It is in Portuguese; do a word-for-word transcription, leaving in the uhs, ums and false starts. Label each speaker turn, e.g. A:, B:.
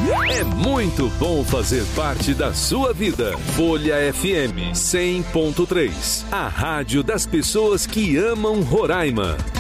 A: É muito bom fazer parte da sua vida. Folha F M cem ponto três. A rádio das pessoas que amam Roraima.